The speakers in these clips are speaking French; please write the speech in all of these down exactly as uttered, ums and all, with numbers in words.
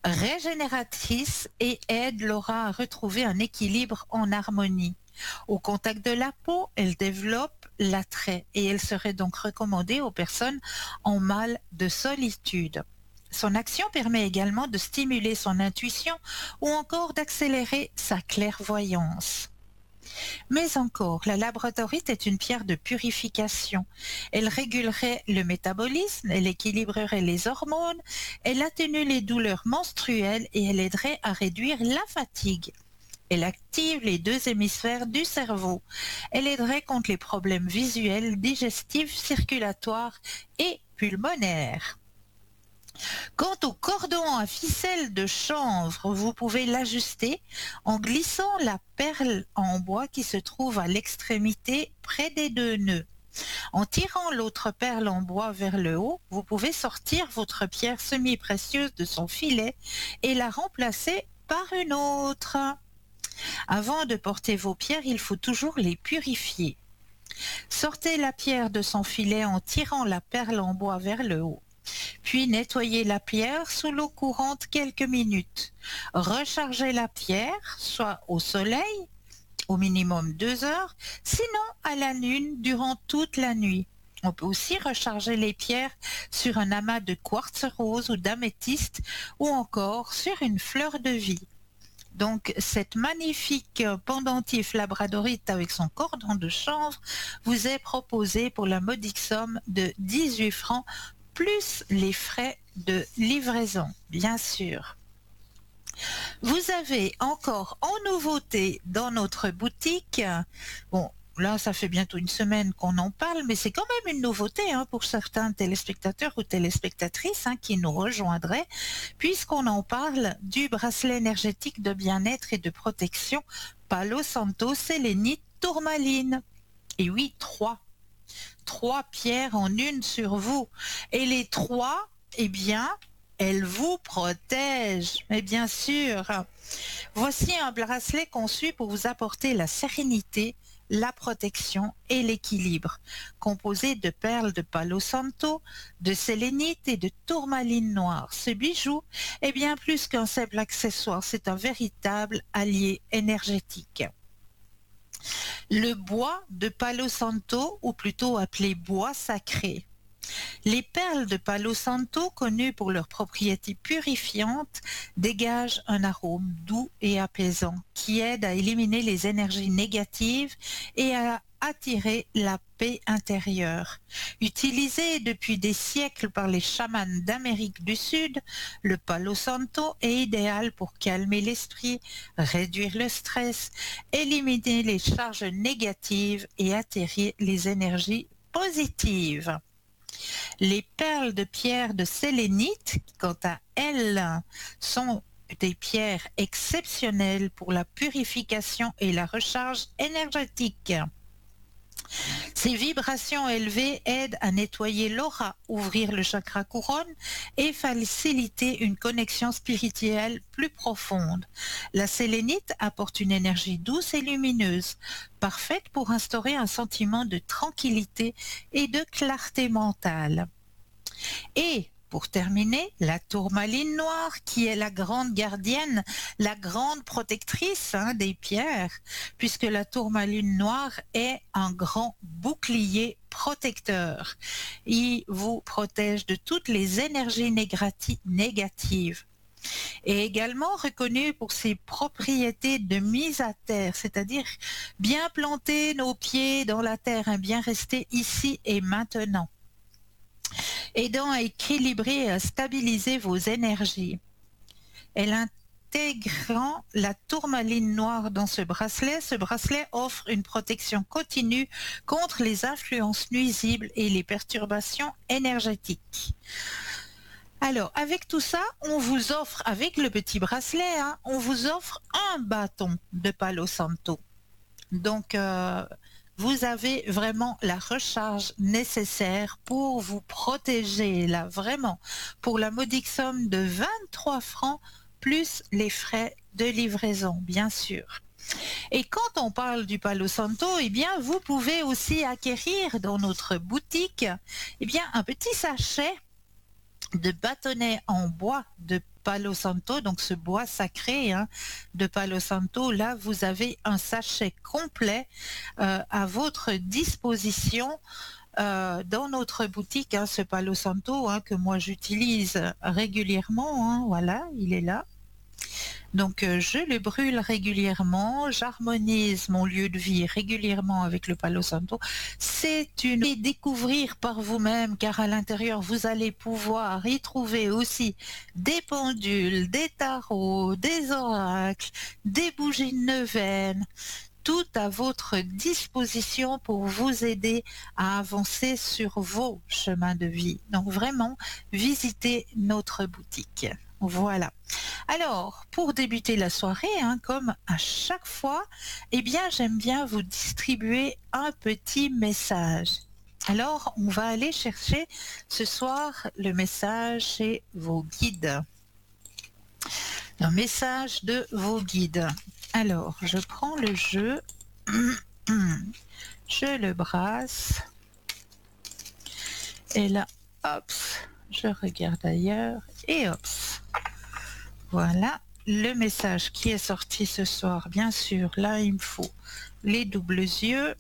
régénératrice et aide l'aura à retrouver un équilibre en harmonie. Au contact de la peau, elle développe l'attrait et elle serait donc recommandée aux personnes en mal de solitude. Son action permet également de stimuler son intuition ou encore d'accélérer sa clairvoyance. Mais encore, la labradorite est une pierre de purification. Elle régulerait le métabolisme, elle équilibrerait les hormones, elle atténue les douleurs menstruelles et elle aiderait à réduire la fatigue. Elle active les deux hémisphères du cerveau. Elle aiderait contre les problèmes visuels, digestifs, circulatoires et pulmonaires. Quant au cordon à ficelle de chanvre, vous pouvez l'ajuster en glissant la perle en bois qui se trouve à l'extrémité près des deux nœuds. En tirant l'autre perle en bois vers le haut, vous pouvez sortir votre pierre semi-précieuse de son filet et la remplacer par une autre. Avant de porter vos pierres, il faut toujours les purifier. Sortez la pierre de son filet en tirant la perle en bois vers le haut. Puis nettoyez la pierre sous l'eau courante quelques minutes. Rechargez la pierre, soit au soleil, au minimum deux heures, sinon à la lune durant toute la nuit. On peut aussi recharger les pierres sur un amas de quartz rose ou d'améthyste ou encore sur une fleur de vie. Donc, cette magnifique pendentif labradorite avec son cordon de chanvre vous est proposée pour la modique somme de dix-huit francs plus les frais de livraison, bien sûr. Vous avez encore en nouveauté dans notre boutique, bon, là ça fait bientôt une semaine qu'on en parle, mais c'est quand même une nouveauté hein, pour certains téléspectateurs ou téléspectatrices hein, qui nous rejoindraient, puisqu'on en parle du bracelet énergétique de bien-être et de protection Palo Santo Sélénite Tourmaline. Et oui, trois. Trois pierres en une sur vous. Et les trois, eh bien, elles vous protègent. Mais bien sûr, voici un bracelet conçu pour vous apporter la sérénité, la protection et l'équilibre, composé de perles de Palo Santo, de sélénite et de tourmaline noire. Ce bijou est bien plus qu'un simple accessoire, c'est un véritable allié énergétique. Le bois de Palo Santo, ou plutôt appelé bois sacré. Les perles de Palo Santo, connues pour leurs propriétés purifiantes, dégagent un arôme doux et apaisant qui aide à éliminer les énergies négatives et à attirer la paix intérieure. Utilisé depuis des siècles par les chamans d'Amérique du Sud, le Palo Santo est idéal pour calmer l'esprit, réduire le stress, éliminer les charges négatives et attirer les énergies positives. Les perles de pierre de sélénite, quant à elles, sont des pierres exceptionnelles pour la purification et la recharge énergétique. Ces vibrations élevées aident à nettoyer l'aura, ouvrir le chakra couronne et faciliter une connexion spirituelle plus profonde. La sélénite apporte une énergie douce et lumineuse, parfaite pour instaurer un sentiment de tranquillité et de clarté mentale. Et pour terminer, la tourmaline noire, qui est la grande gardienne, la grande protectrice hein, des pierres, puisque la tourmaline noire est un grand bouclier protecteur. Il vous protège de toutes les énergies négatives. Et également reconnu pour ses propriétés de mise à terre, c'est-à-dire bien planter nos pieds dans la terre, hein, bien rester ici et maintenant, aidant à équilibrer et à stabiliser vos énergies. Elle intégrant la tourmaline noire dans ce bracelet, ce bracelet offre une protection continue contre les influences nuisibles et les perturbations énergétiques. Alors, avec tout ça, on vous offre, avec le petit bracelet, hein, on vous offre un bâton de Palo Santo. Donc, euh, vous avez vraiment la recharge nécessaire pour vous protéger, là, vraiment, pour la modique somme de vingt-trois francs, plus les frais de livraison, bien sûr. Et quand on parle du Palo Santo, eh bien, vous pouvez aussi acquérir dans notre boutique, eh bien, un petit sachet de bâtonnets en bois de Palo Santo, donc ce bois sacré hein, de Palo Santo, là vous avez un sachet complet euh, à votre disposition euh, dans notre boutique, hein, ce Palo Santo hein, que moi j'utilise régulièrement, hein, voilà, il est là. Donc euh, je le brûle régulièrement, j'harmonise mon lieu de vie régulièrement avec le Palo Santo. C'est une et découvrir par vous-même car à l'intérieur vous allez pouvoir y trouver aussi des pendules, des tarots, des oracles, des bougies de neuvaine, tout à votre disposition pour vous aider à avancer sur vos chemins de vie. Donc vraiment, visitez notre boutique. Voilà. Alors, pour débuter la soirée, hein, comme à chaque fois, eh bien, j'aime bien vous distribuer un petit message. Alors, on va aller chercher ce soir le message chez vos guides. Un message de vos guides. Alors, je prends le jeu, je le brasse, et là, hop, je regarde ailleurs, et hop. Voilà le message qui est sorti ce soir. Bien sûr, là, il me faut les doubles yeux.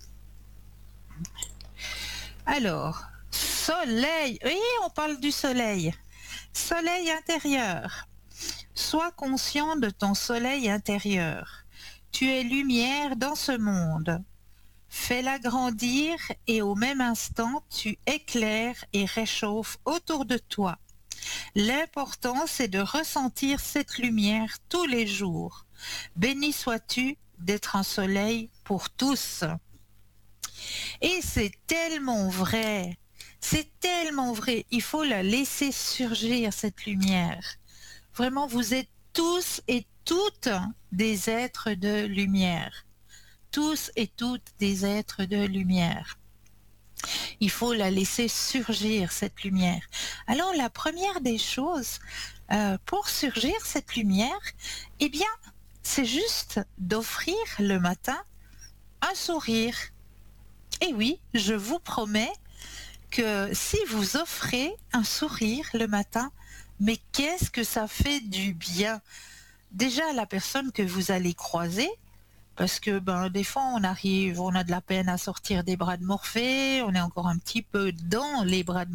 Alors, soleil. Oui, on parle du soleil. Soleil intérieur. Sois conscient de ton soleil intérieur. Tu es lumière dans ce monde. Fais-la grandir et au même instant, tu éclaires et réchauffes autour de toi. L'important, c'est de ressentir cette lumière tous les jours. Béni sois-tu d'être un soleil pour tous. Et c'est tellement vrai, c'est tellement vrai. Il faut la laisser surgir, cette lumière. Vraiment, vous êtes tous et toutes des êtres de lumière. Tous et toutes des êtres de lumière. Il faut la laisser surgir, cette lumière. Alors, la première des choses, euh, pour surgir cette lumière, eh bien, c'est juste d'offrir le matin un sourire. Et oui, je vous promets que si vous offrez un sourire le matin, mais qu'est-ce que ça fait du bien? Déjà, la personne que vous allez croiser, parce que ben, des fois, on arrive, on a de la peine à sortir des bras de Morphée, on est encore un petit peu dans les bras de